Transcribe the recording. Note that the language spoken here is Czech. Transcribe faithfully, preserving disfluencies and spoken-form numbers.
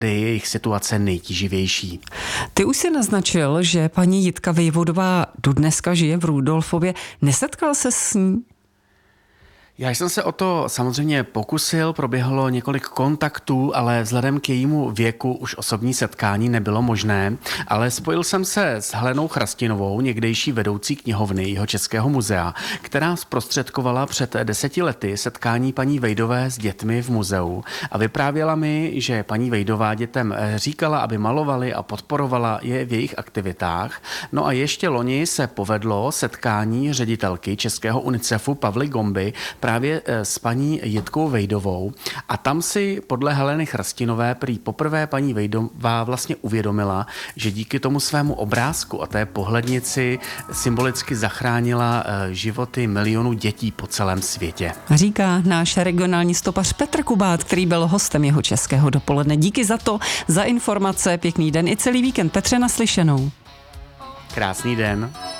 je jejich situace nejtíživější. Ty už si naznačil, že paní Jitka Vejvodová dodneska žije v Rudolfově. Nesetkal se s ní? Já jsem se o to samozřejmě pokusil, proběhlo několik kontaktů, ale vzhledem k jejímu věku už osobní setkání nebylo možné, ale spojil jsem se s Helenou Chrastinovou, někdejší vedoucí knihovny Jihočeského muzea, která zprostředkovala před deseti lety setkání paní Vejdové s dětmi v muzeu a vyprávěla mi, že paní Vejdová dětem říkala, aby malovali a podporovala je v jejich aktivitách. No a ještě loni se povedlo setkání ředitelky Českého UNICEFu Pavly Gomby právě s paní Jitkou Vejdovou a tam si podle Heleny Chrastinové prý poprvé paní Vejdová vlastně uvědomila, že díky tomu svému obrázku a té pohlednici symbolicky zachránila životy milionů dětí po celém světě. Říká náš regionální stopař Petr Kubát, který byl hostem Jihočeského dopoledne. Díky za to, za informace, pěkný den i celý víkend. Petře, naslyšenou. Krásný den.